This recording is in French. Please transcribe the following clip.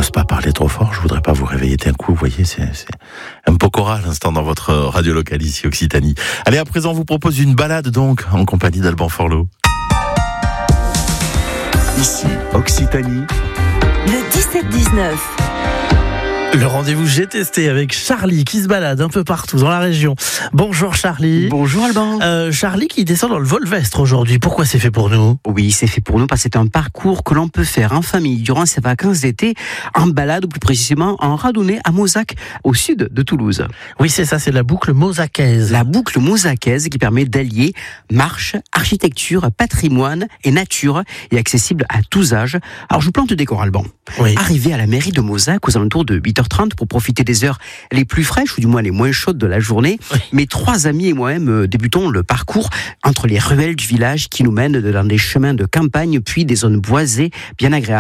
j'ose pas parler trop fort, je voudrais pas vous réveiller d'un coup, vous voyez, c'est un Pokora à l'instant dans votre radio locale ici, Occitanie. Allez, à présent, on vous propose une balade donc, en compagnie d'Alban Forlot. Ici, Occitanie. Le 17-19. Le rendez-vous j'ai testé avec Charlie qui se balade un peu partout dans la région. Bonjour Charlie. Bonjour Alban. Charlie qui descend dans le Volvestre aujourd'hui. Pourquoi c'est fait pour nous ? Oui, c'est fait pour nous parce que c'est un parcours que l'on peut faire en famille durant ses vacances d'été, en balade ou plus précisément en randonnée à Mozac, au sud de Toulouse. Oui, c'est ça, c'est la boucle mozacaise. La boucle mozacaise qui permet d'allier marche, architecture, patrimoine et nature et accessible à tous âges. Alors je vous plante le décor Alban. Oui. Arrivé à la mairie de Mozac aux alentours de 8h30 pour profiter des heures les plus fraîches ou du moins les moins chaudes de la journée. Oui. Mes 3 amis et moi-même débutons le parcours entre les ruelles du village qui nous mènent dans des chemins de campagne puis des zones boisées bien agréables.